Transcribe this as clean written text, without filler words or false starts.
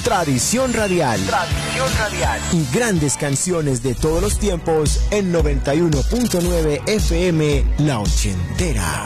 Tradición Radial. Tradición Radial. Y grandes canciones de todos los tiempos en 91.9 FM La Ochentera.